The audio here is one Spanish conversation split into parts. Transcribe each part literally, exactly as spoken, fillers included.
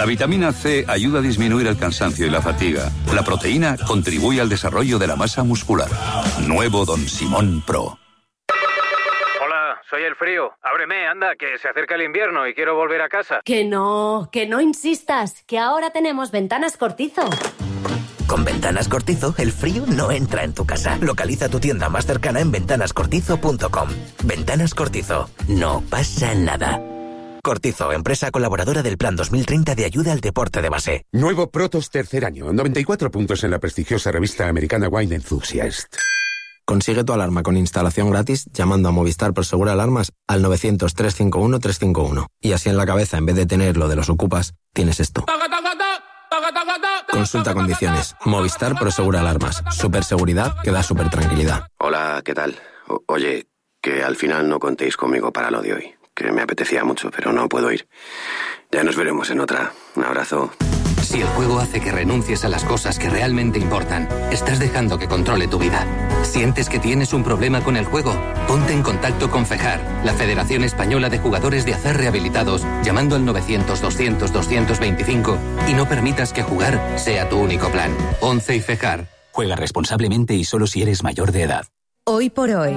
La vitamina C ayuda a disminuir el cansancio y la fatiga. La proteína contribuye al desarrollo de la masa muscular. Nuevo Don Simón Pro. Hola, soy el frío. Ábreme, anda, que se acerca el invierno y quiero volver a casa. Que no, que no insistas, que ahora tenemos Ventanas Cortizo. Con Ventanas Cortizo, el frío no entra en tu casa. Localiza tu tienda más cercana en ventanas cortizo punto com. Ventanas Cortizo. No pasa nada. Cortizo, empresa colaboradora del Plan dos mil treinta de ayuda al deporte de base. Nuevo Protos tercer año. noventa y cuatro puntos en la prestigiosa revista americana Wine Enthusiast. Consigue tu alarma con instalación gratis llamando a Movistar Prosegur Alarmas al novecientos, trescientos cincuenta y uno, trescientos cincuenta y uno. Y así en la cabeza, en vez de tener lo de los ocupas, tienes esto. Consulta condiciones. Movistar Prosegur Alarmas. Superseguridad que da super tranquilidad. Hola, ¿qué tal? O- oye, que al final no contéis conmigo para lo de hoy. Que me apetecía mucho, pero no puedo ir. Ya nos veremos en otra. Un abrazo. Si el juego hace que renuncies a las cosas que realmente importan, estás dejando que controle tu vida. ¿Sientes que tienes un problema con el juego? Ponte en contacto con FEJAR, la Federación Española de Jugadores de Azar Rehabilitados, llamando al novecientos, doscientos, doscientos veinticinco y no permitas que jugar sea tu único plan. once y FEJAR. Juega responsablemente y solo si eres mayor de edad. Hoy por hoy.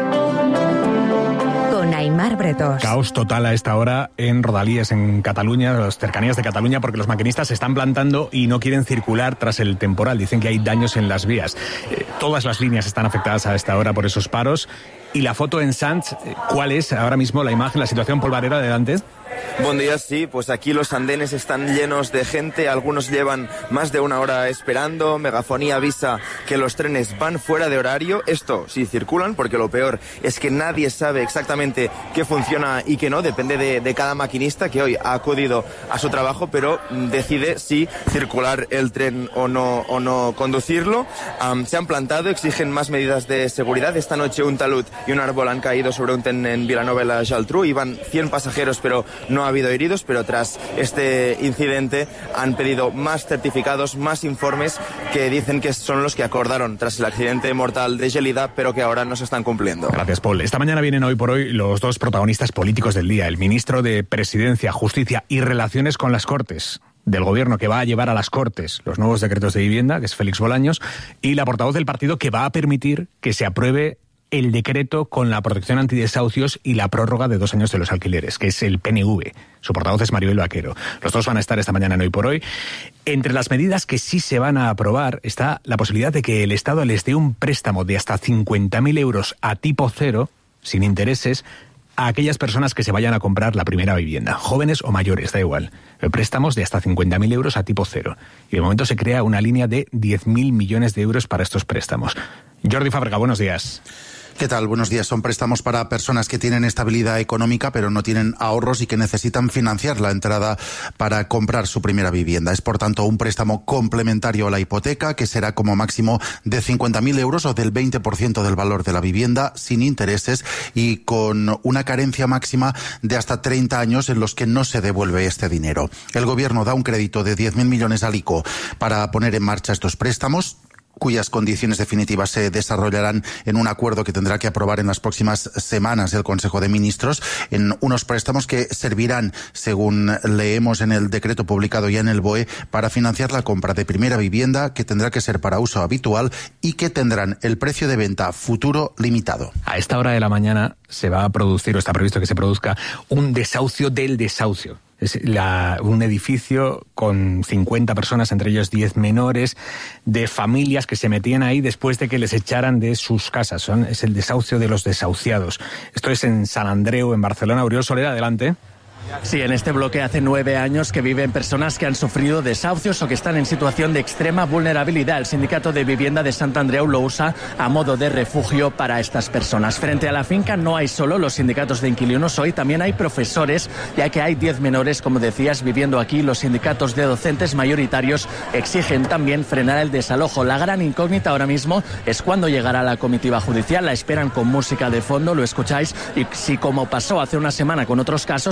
Con Aimar Bretos. Caos total a esta hora en Rodalies, en Cataluña, las cercanías de Cataluña, porque los maquinistas se están plantando y no quieren circular tras el temporal. Dicen que hay daños en las vías. Eh, todas las líneas están afectadas a esta hora por esos paros. Y la foto en Sants, ¿cuál es ahora mismo la imagen, la situación polvarera? Adelante. Buen día, sí, pues aquí los andenes están llenos de gente, algunos llevan más de una hora esperando, Megafonía avisa que los trenes van fuera de horario, esto sí circulan, porque lo peor es que nadie sabe exactamente qué funciona y qué no, depende de, de cada maquinista que hoy ha acudido a su trabajo, pero decide si circular el tren o no, o no conducirlo. Um, se han plantado, exigen más medidas de seguridad. Esta noche un talud y un árbol han caído sobre un tren en Vilanova i la Geltrú, iban cien pasajeros, pero no ha habido heridos, pero tras este incidente han pedido más certificados, más informes que dicen que son los que acordaron tras el accidente mortal de Gelida, pero que ahora no se están cumpliendo. Gracias, Paul. Esta mañana vienen hoy por hoy los dos protagonistas políticos del día, el ministro de Presidencia, Justicia y Relaciones con las Cortes del Gobierno, que va a llevar a las Cortes los nuevos decretos de vivienda, que es Félix Bolaños, y la portavoz del partido que va a permitir que se apruebe el decreto con la protección antidesahucios y la prórroga de dos años de los alquileres, que es el P N V. Su portavoz es Maribel Vaquero. Los dos van a estar esta mañana en Hoy por Hoy. Entre las medidas que sí se van a aprobar está la posibilidad de que el Estado les dé un préstamo de hasta cincuenta mil euros a tipo cero, sin intereses, a aquellas personas que se vayan a comprar la primera vivienda, jóvenes o mayores, da igual. Préstamos de hasta cincuenta mil euros a tipo cero. Y de momento se crea una línea de diez mil millones de euros para estos préstamos. Jordi Fábrega, buenos días. ¿Qué tal? Buenos días. Son préstamos para personas que tienen estabilidad económica pero no tienen ahorros y que necesitan financiar la entrada para comprar su primera vivienda. Es por tanto un préstamo complementario a la hipoteca que será como máximo de cincuenta mil euros o del veinte por ciento del valor de la vivienda sin intereses y con una carencia máxima de hasta treinta años en los que no se devuelve este dinero. El Gobierno da un crédito de diez mil millones al ICO para poner en marcha estos préstamos, cuyas condiciones definitivas se desarrollarán en un acuerdo que tendrá que aprobar en las próximas semanas el Consejo de Ministros, en unos préstamos que servirán, según leemos en el decreto publicado ya en el B O E, para financiar la compra de primera vivienda, que tendrá que ser para uso habitual y que tendrán el precio de venta futuro limitado. A esta hora de la mañana se va a producir, o está previsto que se produzca, un desahucio del desahucio. Es la, un edificio con cincuenta personas, entre ellos diez menores, de familias que se metían ahí después de que les echaran de sus casas. Son, es el desahucio de los desahuciados. Esto es en San Andreu, en Barcelona. Oriol Soler, adelante. Sí, en este bloque hace nueve años que viven personas que han sufrido desahucios o que están en situación de extrema vulnerabilidad. El Sindicato de Vivienda de Sant Andreu lo usa a modo de refugio para estas personas. Frente a la finca no hay solo los sindicatos de inquilinos, hoy también hay profesores, ya que hay diez menores, como decías, viviendo aquí. Los sindicatos de docentes mayoritarios exigen también frenar el desalojo. La gran incógnita ahora mismo es cuándo llegará la comitiva judicial. La esperan con música de fondo, lo escucháis, y si, como pasó hace una semana con otros casos, el desalojo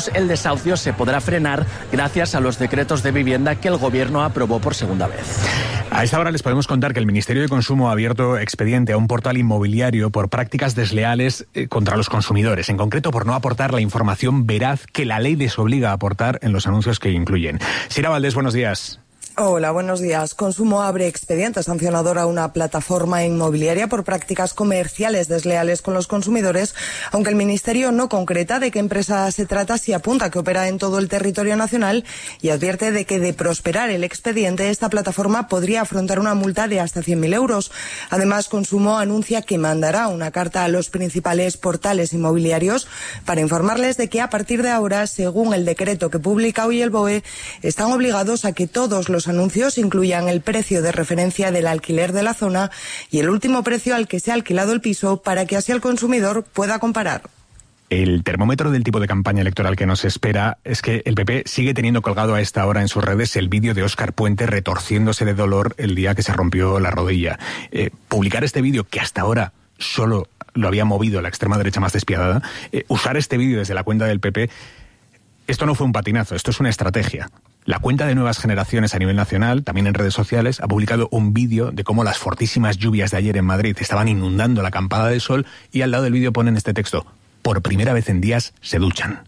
desahucios se podrá frenar gracias a los decretos de vivienda que el Gobierno aprobó por segunda vez. A esta hora les podemos contar que el Ministerio de Consumo ha abierto expediente a un portal inmobiliario por prácticas desleales eh, contra los consumidores, en concreto por no aportar la información veraz que la ley les obliga a aportar en los anuncios que incluyen. Sira Valdés, buenos días. Hola, buenos días. Consumo abre expediente sancionador a una plataforma inmobiliaria por prácticas comerciales desleales con los consumidores, aunque el Ministerio no concreta de qué empresa se trata, si apunta que opera en todo el territorio nacional y advierte de que de prosperar el expediente, esta plataforma podría afrontar una multa de hasta cien mil euros. Además, Consumo anuncia que mandará una carta a los principales portales inmobiliarios para informarles de que a partir de ahora, según el decreto que publica hoy el B O E, están obligados a que todos los anuncios incluyan el precio de referencia del alquiler de la zona y el último precio al que se ha alquilado el piso para que así el consumidor pueda comparar. El termómetro del tipo de campaña electoral que nos espera es que el P P sigue teniendo colgado a esta hora en sus redes el vídeo de Óscar Puente retorciéndose de dolor el día que se rompió la rodilla. Eh, publicar este vídeo, que hasta ahora solo lo había movido la extrema derecha más despiadada, eh, usar este vídeo desde la cuenta del P P, esto no fue un patinazo, esto es una estrategia. La cuenta de Nuevas Generaciones a nivel nacional, también en redes sociales, ha publicado un vídeo de cómo las fortísimas lluvias de ayer en Madrid estaban inundando la Campada del Sol y al lado del vídeo ponen este texto: por primera vez en días se duchan.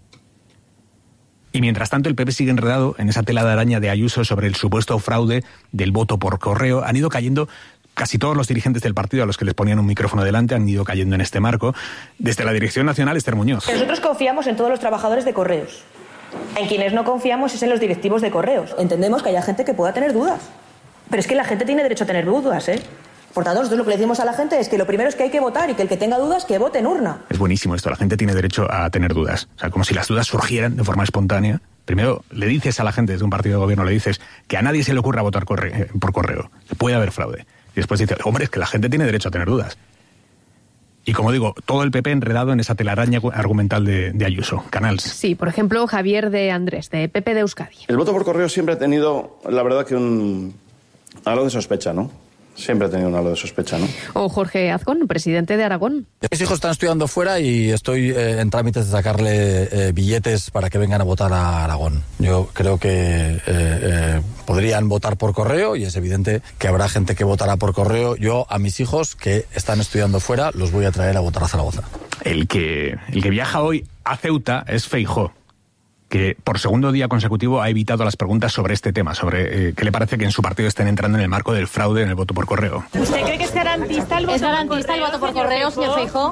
Y mientras tanto el P P sigue enredado en esa tela de araña de Ayuso sobre el supuesto fraude del voto por correo. Han ido cayendo casi todos los dirigentes del partido a los que les ponían un micrófono delante, han ido cayendo en este marco. Desde la Dirección Nacional, Esther Muñoz. Nosotros confiamos en todos los trabajadores de Correos. En quienes no confiamos es en los directivos de Correos. Entendemos que haya gente que pueda tener dudas. Pero es que la gente tiene derecho a tener dudas, ¿eh? Por tanto, nosotros lo que le decimos a la gente es que lo primero es que hay que votar y que el que tenga dudas, que vote en urna. Es buenísimo esto, la gente tiene derecho a tener dudas. O sea, como si las dudas surgieran de forma espontánea. Primero, le dices a la gente desde un partido de gobierno, le dices que a nadie se le ocurra votar corre- por correo, que puede haber fraude. Y después dices, hombre, es que la gente tiene derecho a tener dudas. Y como digo, todo el P P enredado en esa telaraña argumental de, de Ayuso. Canals. Sí, por ejemplo, Javier de Andrés, de P P de Euskadi. El voto por correo siempre ha tenido, la verdad, que un halo de sospecha, ¿no? Siempre ha tenido un halo de sospecha, ¿no? O Jorge Azcón, presidente de Aragón. Mis hijos están estudiando fuera y estoy eh, en trámites de sacarle eh, billetes para que vengan a votar a Aragón. Yo creo que eh, eh, podrían votar por correo y es evidente que habrá gente que votará por correo. Yo a mis hijos que están estudiando fuera los voy a traer a votar a Zaragoza. El que, el que viaja hoy a Ceuta es Feijóo, que por segundo día consecutivo ha evitado las preguntas sobre este tema, sobre eh, qué le parece que en su partido estén entrando en el marco del fraude en el voto por correo. ¿Usted cree que es garantista el voto, ¿Es garantista el voto por correo, señor Feijóo?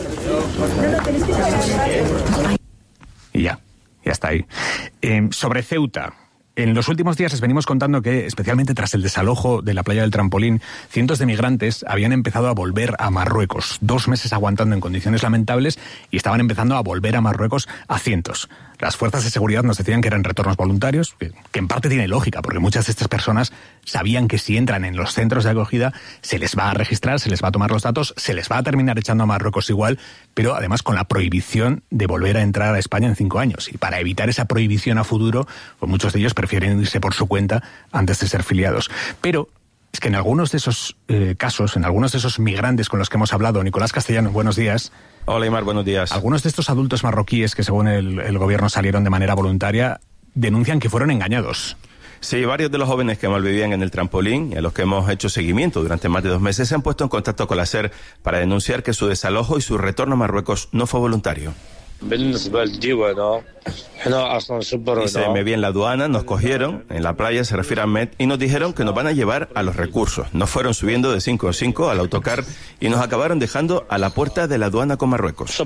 Y ya, ya está ahí. Eh, sobre Ceuta. En los últimos días les venimos contando que, especialmente tras el desalojo de la playa del Trampolín, cientos de migrantes habían empezado a volver a Marruecos. Dos meses aguantando en condiciones lamentables y estaban empezando a volver a Marruecos a cientos. Las fuerzas de seguridad nos decían que eran retornos voluntarios, que, que en parte tiene lógica, porque muchas de estas personas sabían que si entran en los centros de acogida se les va a registrar, se les va a tomar los datos, se les va a terminar echando a Marruecos igual, pero además con la prohibición de volver a entrar a España en cinco años. Y para evitar esa prohibición a futuro, pues muchos de ellos prefieren irse por su cuenta antes de ser filiados. Pero es que en algunos de esos eh, casos, en algunos de esos migrantes con los que hemos hablado, Nicolás Castellano, buenos días. Hola, Imar, buenos días. Algunos de estos adultos marroquíes que según el, el gobierno salieron de manera voluntaria denuncian que fueron engañados. Sí, varios de los jóvenes que malvivían en el Trampolín y a los que hemos hecho seguimiento durante más de dos meses se han puesto en contacto con la SER para denunciar que su desalojo y su retorno a Marruecos no fue voluntario. Dice, me vi en la aduana, nos cogieron, en la playa se refiere a Med, y nos dijeron que nos van a llevar a los recursos. Nos fueron subiendo de cinco en cinco al autocar y nos acabaron dejando a la puerta de la aduana con Marruecos.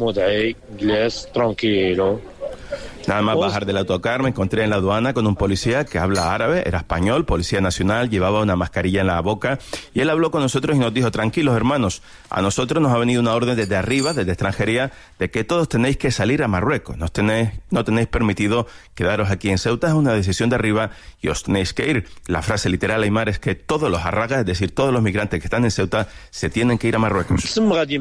Nada más bajar del autocar me encontré en la aduana con un policía que habla árabe, era español, policía nacional, llevaba una mascarilla en la boca y él habló con nosotros y nos dijo, tranquilos hermanos, a nosotros nos ha venido una orden desde arriba, desde extranjería, de que todos tenéis que salir a Marruecos, no tenéis, no tenéis permitido quedaros aquí en Ceuta, es una decisión de arriba y os tenéis que ir. La frase literal, Aymar, es que todos los arragas, es decir, todos los migrantes que están en Ceuta, se tienen que ir a Marruecos.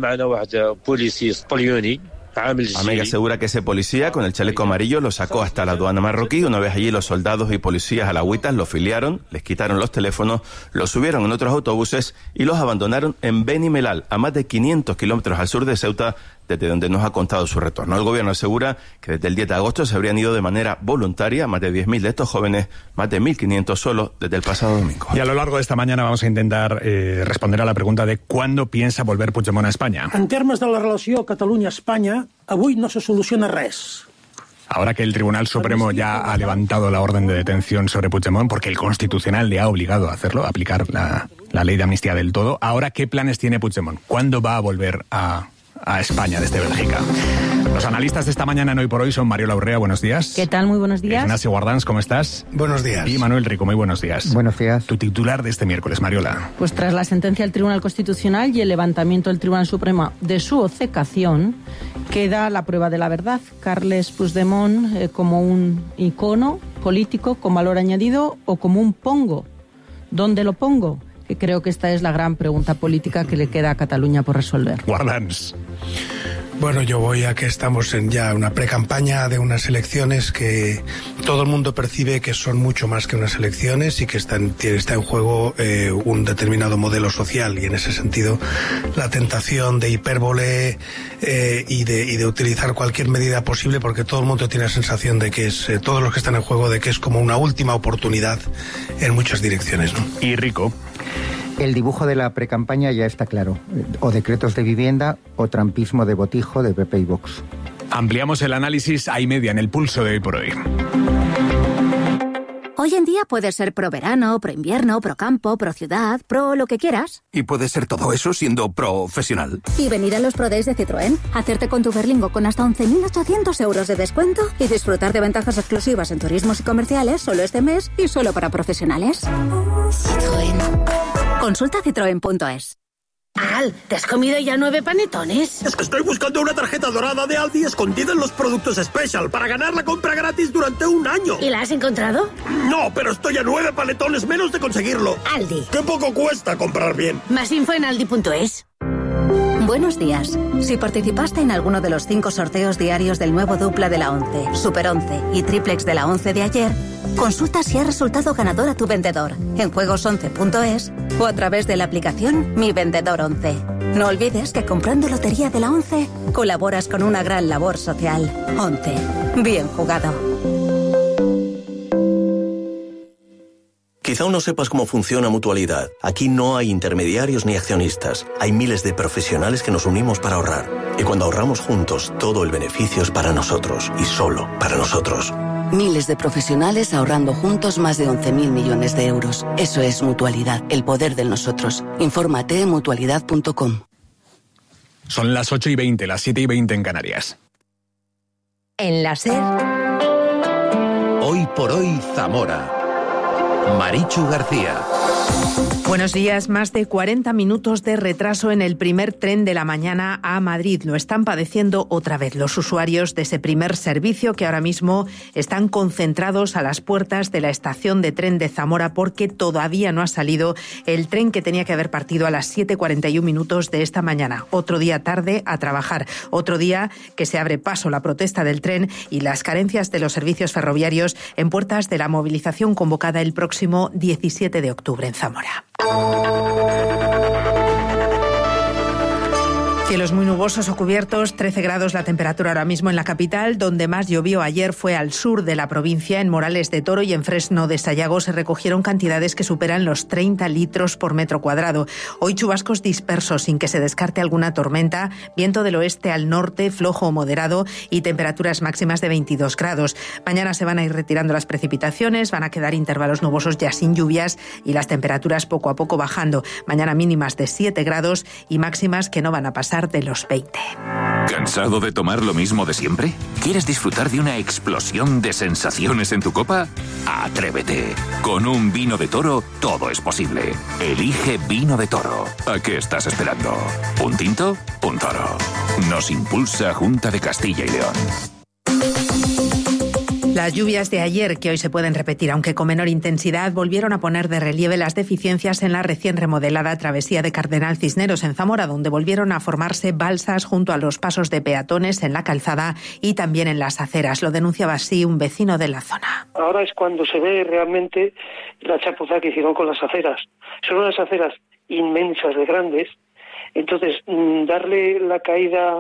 Amega asegura que ese policía con el chaleco amarillo lo sacó hasta la aduana marroquí. Una vez allí los soldados y policías alagüitas lo filiaron, les quitaron los teléfonos, los subieron en otros autobuses y los abandonaron en Beni Mellal, a más de quinientos kilómetros al sur de Ceuta, desde donde nos ha contado su retorno. El gobierno asegura que desde el diez de agosto se habrían ido de manera voluntaria más de diez mil de estos jóvenes, más de mil quinientos solo desde el pasado domingo. Y a lo largo de esta mañana vamos a intentar eh, responder a la pregunta de ¿cuándo piensa volver Puigdemont a España? En termes de la relació Catalunya-Espanya, avui no se soluciona res. Ahora que el Tribunal Supremo ya ha levantado la orden de detención sobre Puigdemont, porque el Constitucional le ha obligado a hacerlo, a aplicar la, la ley de amnistía del todo, ahora ¿qué planes tiene Puigdemont? ¿Cuándo va a volver a, a España desde Bélgica? Los analistas de esta mañana en Hoy por Hoy son Mariola Urrea, buenos días. ¿Qué tal? Muy buenos días. Ignacio Guardans, ¿cómo estás? Buenos días. Y Manuel Rico, muy buenos días. Buenos días. Tu titular de este miércoles, Mariola. Pues tras la sentencia del Tribunal Constitucional y el levantamiento del Tribunal Supremo de su obcecación, queda la prueba de la verdad. Carles Puigdemont eh, como un icono político con valor añadido o como un pongo. ¿Dónde lo pongo? Que creo que esta es la gran pregunta política que le queda a Cataluña por resolver. Guardans. Bueno, yo voy a que estamos en ya una precampaña de unas elecciones que todo el mundo percibe que son mucho más que unas elecciones y que están, está en juego eh, un determinado modelo social, y en ese sentido la tentación de hipérbole eh, y, de, y de utilizar cualquier medida posible, porque todo el mundo tiene la sensación de que es, eh, todos los que están en juego, de que es como una última oportunidad en muchas direcciones, ¿no? Y Rico. El dibujo de la precampaña ya está claro. O decretos de vivienda o trampismo de botijo de P P y Vox. Ampliamos el análisis a y media en el pulso de Hoy por Hoy. Hoy en día puedes ser pro verano, pro invierno, pro campo, pro ciudad, pro lo que quieras. Y puedes ser todo eso siendo profesional. Y venir a los Pro Days de Citroën, hacerte con tu Berlingo con hasta once mil ochocientos euros de descuento y disfrutar de ventajas exclusivas en turismos y comerciales solo este mes y solo para profesionales. Citroën. Consulta citroen punto es. Al, ¿te has comido ya nueve panetones? Es que estoy buscando una tarjeta dorada de Aldi escondida en los productos Special para ganar la compra gratis durante un año. ¿Y la has encontrado? No, pero estoy a nueve panetones menos de conseguirlo. Aldi. ¡Qué poco cuesta comprar bien! Más info en aldi punto es. Buenos días. Si participaste en alguno de los cinco sorteos diarios del nuevo dupla de la once, Super once y Triplex de la once de ayer, consulta si ha resultado ganador a tu vendedor en juegos once punto es o a través de la aplicación Mi Vendedor once. No olvides que comprando Lotería de la once colaboras con una gran labor social. once. Bien jugado. Quizá aún no sepas cómo funciona Mutualidad. Aquí no hay intermediarios ni accionistas. Hay miles de profesionales que nos unimos para ahorrar. Y cuando ahorramos juntos, todo el beneficio es para nosotros y solo para nosotros. Miles de profesionales ahorrando juntos más de once mil millones de euros. Eso es Mutualidad, el poder de nosotros. Infórmate en mutualidad punto com. Son las ocho y veinte, las siete y veinte en Canarias. En la SER. Hoy por hoy Zamora. Marichu García. Buenos días. Más de cuarenta minutos de retraso en el primer tren de la mañana a Madrid. Lo están padeciendo otra vez los usuarios de ese primer servicio, que ahora mismo están concentrados a las puertas de la estación de tren de Zamora porque todavía no ha salido el tren que tenía que haber partido a las siete cuarenta y un minutos de esta mañana. Otro día tarde a trabajar. Otro día que se abre paso la protesta del tren y las carencias de los servicios ferroviarios en puertas de la movilización convocada el próximo diecisiete de octubre en Zamora. Cielos muy nubosos o cubiertos, trece grados la temperatura ahora mismo en la capital. Donde más llovió ayer fue al sur de la provincia, en Morales de Toro y en Fresno de Sayago se recogieron cantidades que superan los treinta litros por metro cuadrado. Hoy chubascos dispersos sin que se descarte alguna tormenta, viento del oeste al norte, flojo o moderado y temperaturas máximas de veintidós grados. Mañana se van a ir retirando las precipitaciones, van a quedar intervalos nubosos ya sin lluvias y las temperaturas poco a poco bajando. Mañana mínimas de siete grados y máximas que no van a pasar de los veinte. ¿Cansado de tomar lo mismo de siempre? ¿Quieres disfrutar de una explosión de sensaciones en tu copa? ¡Atrévete! Con un vino de Toro todo es posible. Elige Vino de Toro. ¿A qué estás esperando? ¿Un tinto? Un toro. Nos impulsa Junta de Castilla y León. Las lluvias de ayer, que hoy se pueden repetir, aunque con menor intensidad, volvieron a poner de relieve las deficiencias en la recién remodelada travesía de Cardenal Cisneros en Zamora, donde volvieron a formarse balsas junto a los pasos de peatones en la calzada y también en las aceras. Lo denunciaba así un vecino de la zona. Ahora es cuando se ve realmente la chapuza que hicieron con las aceras. Son unas aceras inmensas de grandes, entonces darle la caída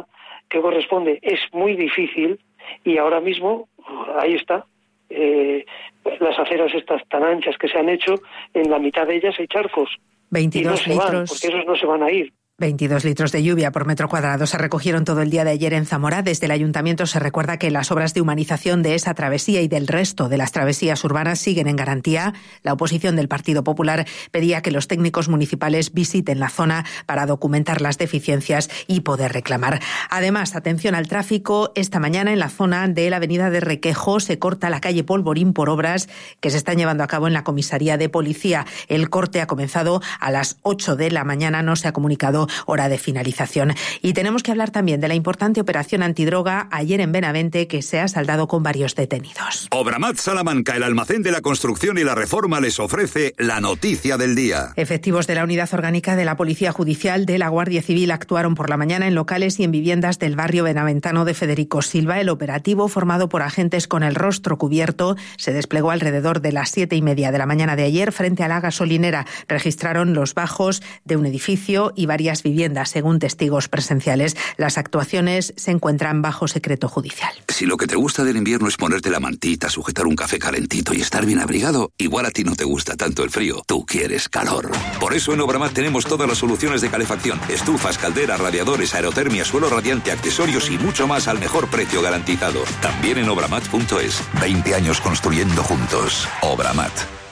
que corresponde es muy difícil y ahora mismo ahí está. Eh, las aceras estas tan anchas que se han hecho, en la mitad de ellas hay charcos. veintidós y no se litros. van, porque esos no se van a ir. veintidós litros de lluvia por metro cuadrado se recogieron todo el día de ayer en Zamora. Desde el ayuntamiento se recuerda que las obras de humanización de esa travesía y del resto de las travesías urbanas siguen en garantía. La oposición del Partido Popular pedía que los técnicos municipales visiten la zona para documentar las deficiencias y poder reclamar. Además, atención al tráfico. Esta mañana en la zona de la avenida de Requejo se corta la calle Polvorín por obras que se están llevando a cabo en la comisaría de policía. El corte ha comenzado a las ocho de la mañana. No se ha comunicado hora de finalización. Y tenemos que hablar también de la importante operación antidroga ayer en Benavente, que se ha saldado con varios detenidos. Obramat Salamanca, el almacén de la construcción y la reforma, les ofrece la noticia del día. Efectivos de la Unidad Orgánica de la Policía Judicial de la Guardia Civil actuaron por la mañana en locales y en viviendas del barrio benaventano de Federico Silva. El operativo, formado por agentes con el rostro cubierto, se desplegó alrededor de las siete y media de la mañana de ayer frente a la gasolinera. Registraron los bajos de un edificio y varias viviendas, según testigos presenciales. Las actuaciones se encuentran bajo secreto judicial. Si lo que te gusta del invierno es ponerte la mantita, sujetar un café calentito y estar bien abrigado, igual a ti no te gusta tanto el frío. Tú quieres calor. Por eso en Obramat tenemos todas las soluciones de calefacción: estufas, calderas, radiadores, aerotermia, suelo radiante, accesorios y mucho más al mejor precio garantizado. También en obramat punto es. veinte años construyendo juntos. Obramat.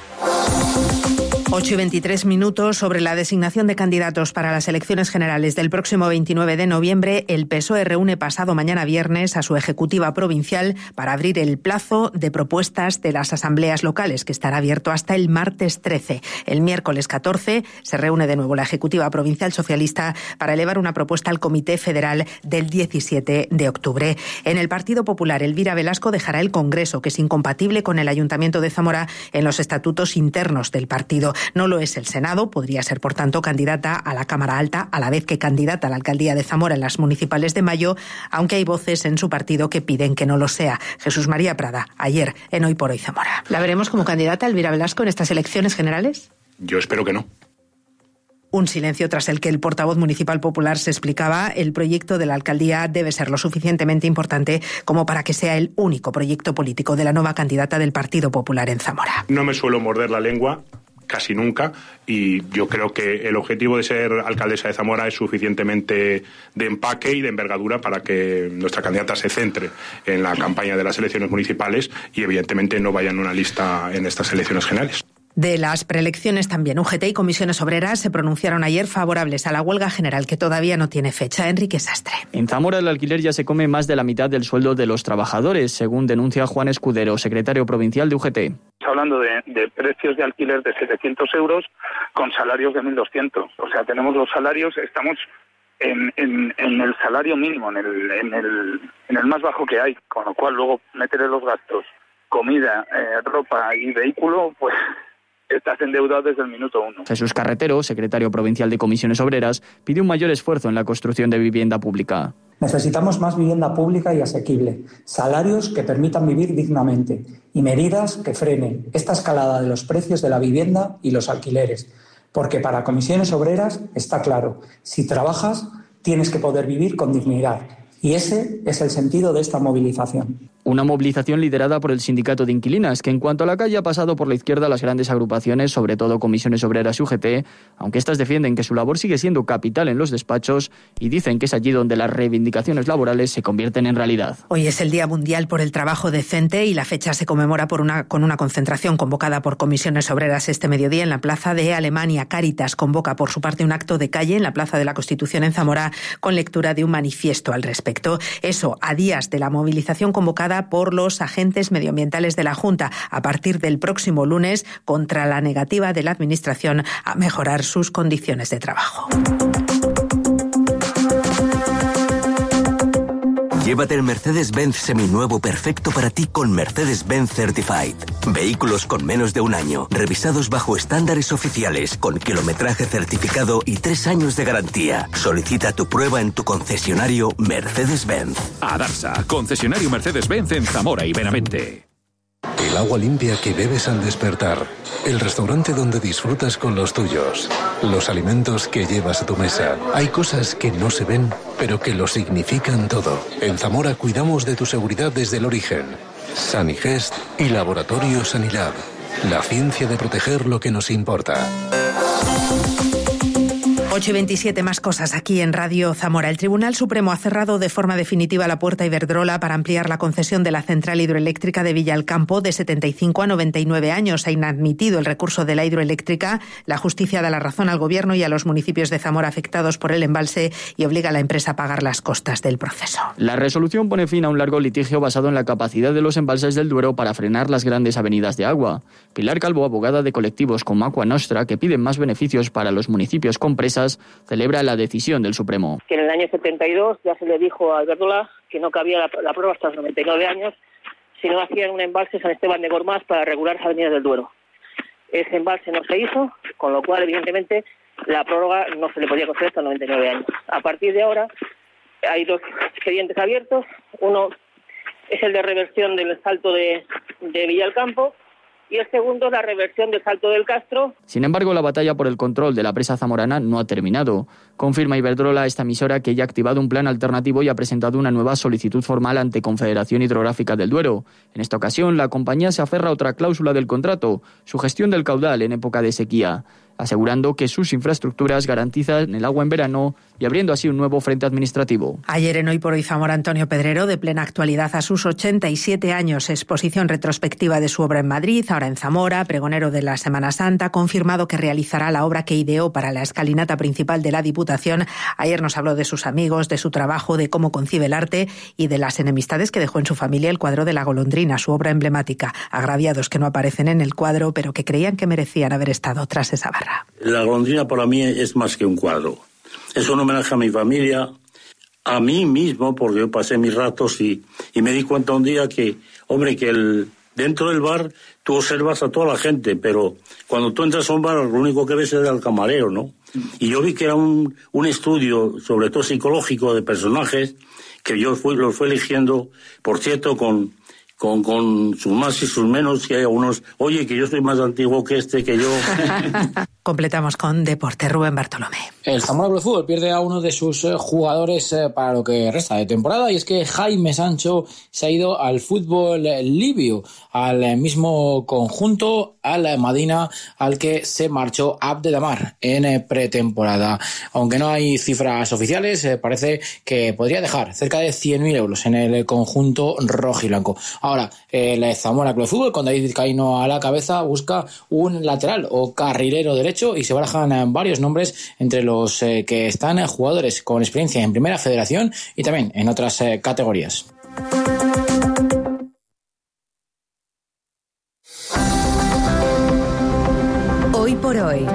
ocho y veintitrés minutos. Sobre la designación de candidatos para las elecciones generales del próximo veintinueve de noviembre, el P S O E reúne pasado mañana viernes a su ejecutiva provincial para abrir el plazo de propuestas de las asambleas locales, que estará abierto hasta el martes trece. El miércoles catorce se reúne de nuevo la ejecutiva provincial socialista para elevar una propuesta al Comité Federal del diecisiete de octubre. En el Partido Popular, Elvira Velasco dejará el Congreso, que es incompatible con el Ayuntamiento de Zamora en los estatutos internos del partido. No lo es el Senado, podría ser, por tanto, candidata a la Cámara Alta, a la vez que candidata a la alcaldía de Zamora en las municipales de mayo, aunque hay voces en su partido que piden que no lo sea. Jesús María Prada, ayer en Hoy por Hoy Zamora. ¿La veremos como candidata, Elvira Velasco, en estas elecciones generales? Yo espero que no. Un silencio tras el que el portavoz municipal popular se explicaba: el proyecto de la alcaldía debe ser lo suficientemente importante como para que sea el único proyecto político de la nueva candidata del Partido Popular en Zamora. No me suelo morder la lengua, casi nunca, y yo creo que el objetivo de ser alcaldesa de Zamora es suficientemente de empaque y de envergadura para que nuestra candidata se centre en la campaña de las elecciones municipales y evidentemente no vaya en una lista en estas elecciones generales. De las preelecciones también, U G T y comisiones obreras se pronunciaron ayer favorables a la huelga general, que todavía no tiene fecha. Enrique Sastre. En Zamora el alquiler ya se come más de la mitad del sueldo de los trabajadores, según denuncia Juan Escudero, secretario provincial de U G T. Está hablando de, de precios de alquiler de setecientos euros con salarios de mil doscientos. O sea, tenemos los salarios, estamos en, en, en el salario mínimo, en el, en, el, en el más bajo que hay, con lo cual luego meterle los gastos, comida, eh, ropa y vehículo, pues estás endeudado desde el minuto uno. Jesús Carretero, secretario provincial de Comisiones Obreras, pide un mayor esfuerzo en la construcción de vivienda pública. Necesitamos más vivienda pública y asequible, salarios que permitan vivir dignamente y medidas que frenen esta escalada de los precios de la vivienda y los alquileres. Porque para Comisiones Obreras está claro, si trabajas tienes que poder vivir con dignidad. Y ese es el sentido de esta movilización. Una movilización liderada por el sindicato de inquilinas, que en cuanto a la calle ha pasado por la izquierda a las grandes agrupaciones, sobre todo Comisiones Obreras y U G T, aunque estas defienden que su labor sigue siendo capital en los despachos y dicen que es allí donde las reivindicaciones laborales se convierten en realidad. Hoy es el Día Mundial por el Trabajo Decente y la fecha se conmemora por una, con una concentración convocada por Comisiones Obreras este mediodía en la Plaza de Alemania. Cáritas convoca por su parte un acto de calle en la Plaza de la Constitución en Zamora con lectura de un manifiesto al respecto. Eso a días de la movilización convocada por los agentes medioambientales de la Junta a partir del próximo lunes contra la negativa de la Administración a mejorar sus condiciones de trabajo. Llévate el Mercedes-Benz seminuevo perfecto para ti con Mercedes-Benz Certified. Vehículos con menos de un año, revisados bajo estándares oficiales, con kilometraje certificado y tres años de garantía. Solicita tu prueba en tu concesionario Mercedes-Benz. Adarsa, concesionario Mercedes-Benz en Zamora y Benavente. el agua limpia que bebes al despertar, el restaurante donde disfrutas con los tuyos, los alimentos que llevas a tu mesa. Hay cosas que no se ven, pero que lo significan todo. En Zamora cuidamos de tu seguridad desde el origen. Sanigest y Laboratorio Sanilab. La ciencia de proteger lo que nos importa. ocho y veintisiete, más cosas aquí en Radio Zamora. El Tribunal Supremo ha cerrado de forma definitiva la puerta a Iberdrola para ampliar la concesión de la central hidroeléctrica de Villalcampo de setenta y cinco a noventa y nueve años. Ha inadmitido el recurso de la hidroeléctrica. La justicia da la razón al Gobierno y a los municipios de Zamora afectados por el embalse y obliga a la empresa a pagar las costas del proceso. La resolución pone fin a un largo litigio basado en la capacidad de los embalses del Duero para frenar las grandes avenidas de agua. Pilar Calvo, abogada de colectivos como Aqua Nostra, que piden más beneficios para los municipios con presas, celebra la decisión del Supremo. Que en el año setenta y dos ya se le dijo a Iberdrola que no cabía la, la prórroga hasta los noventa y nueve años si no hacían un embalse San Esteban de Gormaz para regular las avenidas del Duero. Ese embalse no se hizo, con lo cual, evidentemente, la prórroga no se le podía conceder hasta los noventa y nueve años. A partir de ahora hay dos expedientes abiertos. Uno es el de reversión del salto de, de Villalcampo, y el segundo, la reversión del Salto del Castro. Sin embargo, la batalla por el control de la presa zamorana no ha terminado. Confirma Iberdrola a esta emisora que ya ha activado un plan alternativo y ha presentado una nueva solicitud formal ante Confederación Hidrográfica del Duero. En esta ocasión, la compañía se aferra a otra cláusula del contrato, su gestión del caudal en época de sequía, asegurando que sus infraestructuras garantizan el agua en verano y abriendo así un nuevo frente administrativo. Ayer en Hoy por Hoy Zamora, Antonio Pedrero, de plena actualidad a sus ochenta y siete años, exposición retrospectiva de su obra en Madrid, ahora en Zamora, pregonero de la Semana Santa, ha confirmado que realizará la obra que ideó para la escalinata principal de la Diputación. Ayer nos habló de sus amigos, de su trabajo, de cómo concibe el arte y de las enemistades que dejó en su familia el cuadro de La Golondrina, su obra emblemática. Agraviados que no aparecen en el cuadro, pero que creían que merecían haber estado tras esa barra. La Golondrina para mí es más que un cuadro. Es un homenaje a mi familia, a mí mismo, porque yo pasé mis ratos y, y me di cuenta un día que, hombre, que el, dentro del bar tú observas a toda la gente, pero cuando tú entras a un bar lo único que ves es al camarero, ¿no? Y yo vi que era un, un estudio, sobre todo psicológico, de personajes, que yo fui, los fui eligiendo, por cierto, con... Con, con sus más y sus menos, que hay algunos, oye, que yo soy más antiguo que este, que yo... Completamos con Deporte, Rubén Bartolomé. El Zamora Club de Fútbol pierde a uno de sus eh, jugadores eh, para lo que resta de temporada, y es que Jaime Sancho se ha ido al fútbol eh, libio, al eh, mismo conjunto, al eh, Madina, al que se marchó Abdelhamar en eh, pretemporada. Aunque no hay cifras oficiales, eh, parece que podría dejar cerca de cien mil euros en el eh, conjunto rojiblanco. Ahora, el Zamora Club de Fútbol, con David Vizcaíno a la cabeza, busca un lateral o carrilero derecho y se barajan varios nombres entre los eh, que están eh, jugadores con experiencia en Primera Federación y también en otras eh, categorías. Hoy por hoy,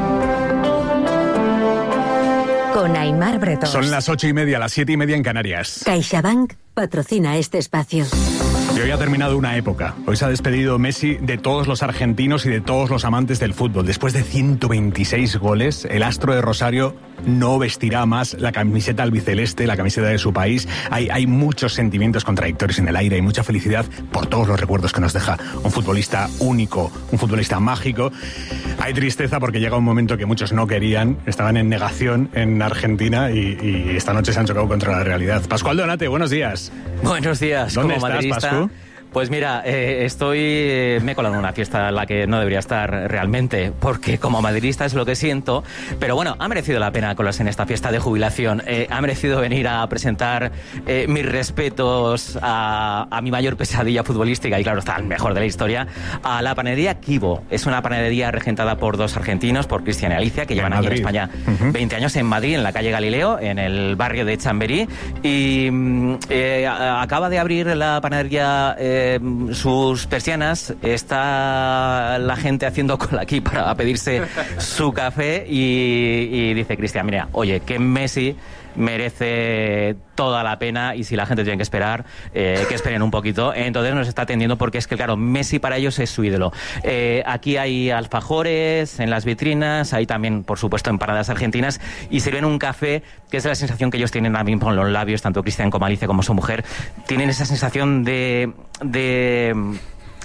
con Aimar Bretón. Son las ocho y media, las siete y media en Canarias. CaixaBank patrocina este espacio. Y hoy ha terminado una época. Hoy se ha despedido Messi de todos los argentinos y de todos los amantes del fútbol. Después de ciento veintiséis goles, el astro de Rosario no vestirá más la camiseta albiceleste, la camiseta de su país. Hay, hay muchos sentimientos contradictorios en el aire y mucha felicidad por todos los recuerdos que nos deja un futbolista único, un futbolista mágico. Hay tristeza porque llega un momento que muchos no querían, estaban en negación en Argentina y, y esta noche se han chocado contra la realidad. Pascual Donate, buenos días. Buenos días. ¿Dónde como estás, madridista, Pascu? Pues mira, eh, estoy, eh, me he colado en una fiesta en la que no debería estar realmente, porque como madridista es lo que siento, pero bueno, ha merecido la pena colarse en esta fiesta de jubilación, eh, ha merecido venir a presentar eh, mis respetos a, a mi mayor pesadilla futbolística, y claro, está el mejor de la historia, a la panadería Kibo. Es una panadería regentada por dos argentinos, por Cristian y Alicia, que llevan aquí en España uh-huh. veinte años en Madrid, en la calle Galileo, en el barrio de Chamberí, y eh, acaba de abrir la panadería eh, sus persianas, está la gente haciendo cola aquí para pedirse su café y, y dice Cristian, mira, oye, que Messi merece toda la pena y si la gente tiene que esperar, eh, que esperen un poquito. Entonces nos está atendiendo porque es que, claro, Messi para ellos es su ídolo. Eh, aquí hay alfajores en las vitrinas, hay también, por supuesto, empanadas argentinas y sirven un café que es la sensación que ellos tienen ahora mismo en los labios, tanto Cristian como Alicia como su mujer. Tienen esa sensación de... de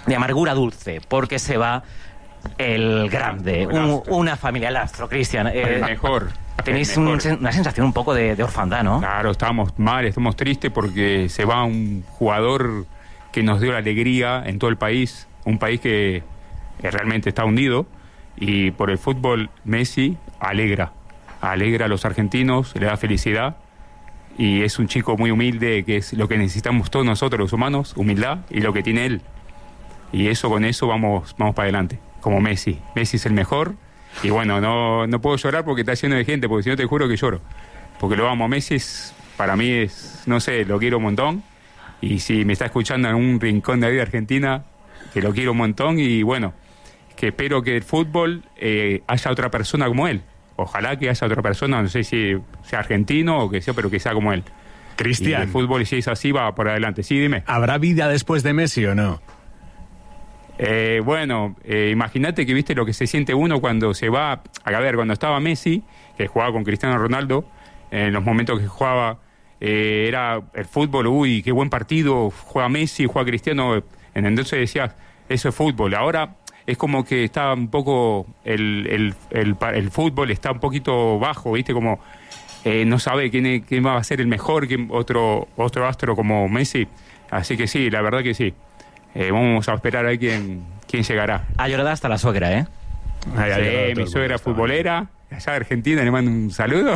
de amargura dulce, porque se va el grande, un, una familia, el astro, Cristian. Eh, el mejor. Tenéis el mejor. Un, una sensación un poco de, de orfandad, ¿no? Claro, estamos mal, estamos tristes porque se va un jugador que nos dio la alegría en todo el país, un país que, que realmente está hundido, y por el fútbol Messi alegra, alegra a los argentinos, le da felicidad, y es un chico muy humilde, que es lo que necesitamos todos nosotros los humanos, humildad, y lo que tiene él. Y eso, con eso vamos, vamos para adelante, como Messi. Messi es el mejor, y bueno, no, no puedo llorar porque está lleno de gente, porque si no te juro que lloro. Porque lo amo. Messi es, para mí es, no sé, lo quiero un montón. Y si me está escuchando en un rincón de ahí de Argentina, que lo quiero un montón, y bueno, que espero que el fútbol eh, haya otra persona como él. Ojalá que haya otra persona, no sé si sea argentino o que sea, pero que sea como él. Cristian. Y el fútbol, si es así, va por adelante. Sí, dime. ¿Habrá vida después de Messi o no? Eh, bueno, eh, imagínate que viste lo que se siente uno cuando se va. A ver, cuando estaba Messi, que jugaba con Cristiano Ronaldo, en los momentos que jugaba, eh, era el fútbol, uy, qué buen partido, juega Messi, juega Cristiano. Entonces decías, eso es fútbol. Ahora es como que está un poco, el, el, el, el fútbol está un poquito bajo, viste, como eh, no sabe quién, quién va a ser el mejor, quién, otro, otro astro como Messi. Así que sí, la verdad que sí. Eh, vamos a esperar a ver quién, quién llegará. Ha llorado hasta la suegra, ¿eh? Ay, sí, mi suegra futbolera, allá de Argentina, le mando un saludo.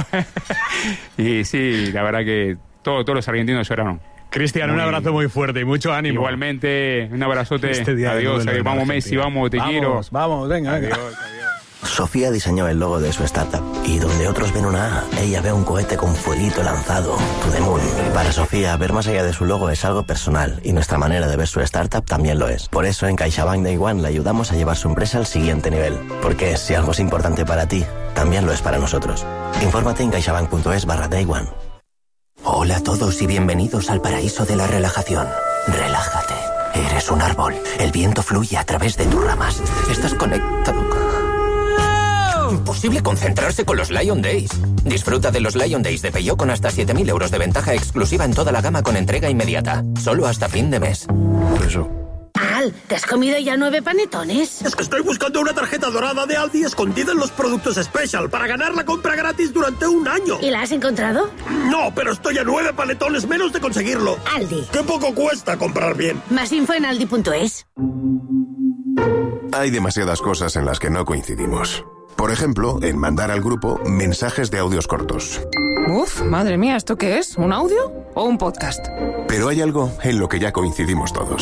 Y sí, la verdad que todo, todos los argentinos lloraron. Cristian, un abrazo muy fuerte y mucho ánimo. Igualmente, un abrazote. Este día adiós, de adiós. Vamos Messi, vamos, te vamos, quiero. Vamos, venga, adiós, venga. Adiós. Sofía diseñó el logo de su startup y donde otros ven una A, ella ve un cohete con fueguito lanzado, to the moon. Para Sofía, ver más allá de su logo es algo personal y nuestra manera de ver su startup también lo es. Por eso en CaixaBank Day One le ayudamos a llevar su empresa al siguiente nivel. Porque si algo es importante para ti, también lo es para nosotros. Infórmate en caixabank.es barra Day One. Hola a todos y bienvenidos al paraíso de la relajación. Relájate. Eres un árbol. El viento fluye a través de tus ramas. Estás conectado. Imposible concentrarse con los Lion Days. Disfruta de los Lion Days de Peugeot con hasta siete mil euros de ventaja exclusiva en toda la gama con entrega inmediata. Solo hasta fin de mes. Eso. Al, ¿te has comido ya nueve panetones? Es que estoy buscando una tarjeta dorada de Aldi escondida en los productos Special para ganar la compra gratis durante un año. ¿Y la has encontrado? No, pero estoy a nueve panetones menos de conseguirlo. Aldi. Qué poco cuesta comprar bien. Más info en aldi punto es. Hay demasiadas cosas en las que no coincidimos. Por ejemplo, en mandar al grupo mensajes de audios cortos. Uf, madre mía, ¿esto qué es? ¿Un audio o un podcast? Pero hay algo en lo que ya coincidimos todos.